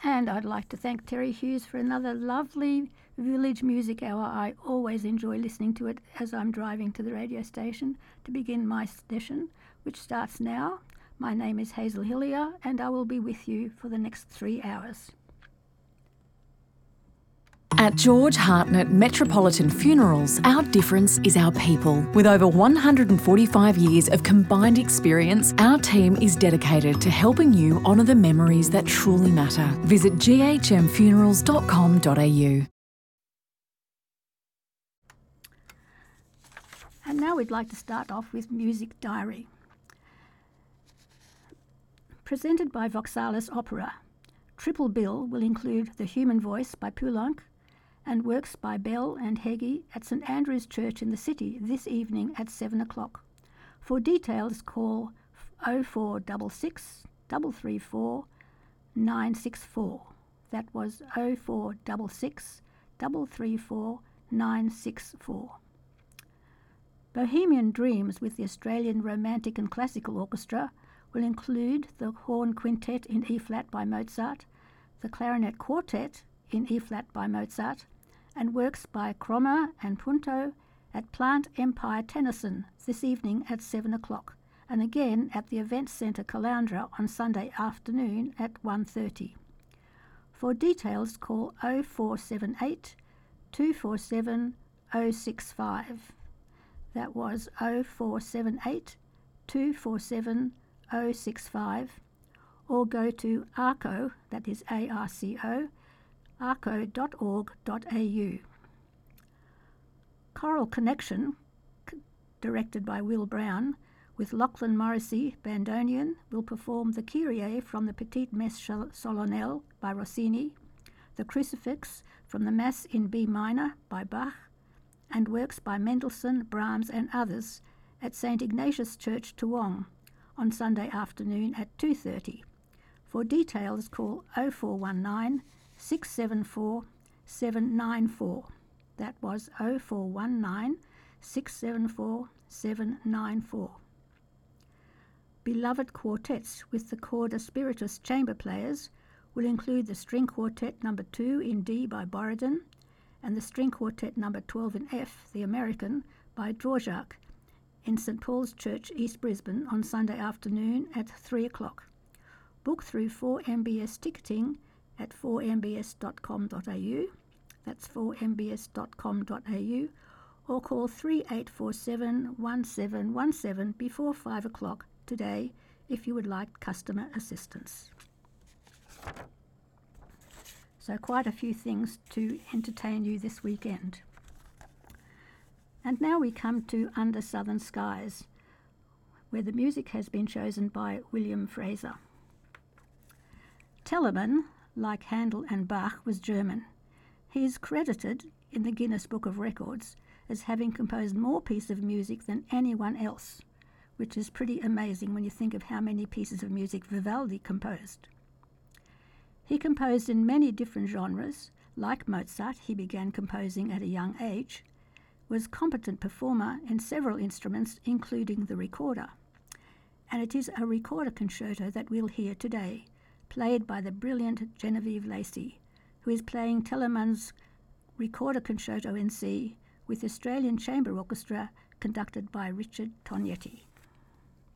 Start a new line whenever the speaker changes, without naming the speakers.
And I'd like to thank Terry Hughes for another lovely Village Music Hour. I always enjoy listening to it as I'm driving to the radio station to begin my session, which starts now. My name is Hazel Hillier, and I will be with you for the next 3 hours.
At George Hartnett Metropolitan Funerals, our difference is our people. With over 145 years of combined experience, our team is dedicated to helping you honour the memories that truly matter. Visit ghmfunerals.com.au.
And now we'd like to start off with Music Diary. Presented by Voxalis Opera, Triple Bill will include The Human Voice by Poulenc and works by Bell and Heggie at St Andrew's Church in the City this evening at 7 o'clock. For details, call 0466 334 964. That was 0466 334 964. Bohemian Dreams with the Australian Romantic and Classical Orchestra will include the Horn Quintet in E-flat by Mozart, the Clarinet Quartet in E-flat by Mozart, and works by Cromer and Punto at Plant Empire Tennyson this evening at 7 o'clock, and again at the Event Centre Caloundra on Sunday afternoon at 1:30. For details, call 0478 247 065. That was 0478 247 065, or go to ARCO, that is ARCO, arco.org.au. Choral Connection, directed by Will Brown, with Lachlan Morrissey, Bandonian, will perform the Kyrie from the Petite Messe Solennelle by Rossini, the Crucifix from the Mass in B minor by Bach, and works by Mendelssohn, Brahms and others at St Ignatius Church, Toowong, on Sunday afternoon at 2:30. For details, call 0419 674 794. That was 0419 674 794. Beloved Quartets with the Corda Spiritus Chamber Players will include the String Quartet No. 2 in D by Borodin and the String Quartet No. 12 in F, the American, by Dvorak in St Paul's Church, East Brisbane on Sunday afternoon at 3 o'clock. Book through 4MBS ticketing at 4mbs.com.au, that's 4mbs.com.au, or call 3847 1717 before 5 o'clock today if you would like customer assistance. So quite a few things to entertain you this weekend. And now we come to Under Southern Skies, where the music has been chosen by William Fraser. Telemann, like Handel and Bach, was German. He is credited in the Guinness Book of Records as having composed more pieces of music than anyone else, which is pretty amazing when you think of how many pieces of music Vivaldi composed. He composed in many different genres. Like Mozart, he began composing at a young age, was a competent performer in several instruments, including the recorder. And it is a recorder concerto that we'll hear today, played by the brilliant Genevieve Lacey, who is playing Telemann's Recorder Concerto in C with the Australian Chamber Orchestra conducted by Richard Tognetti.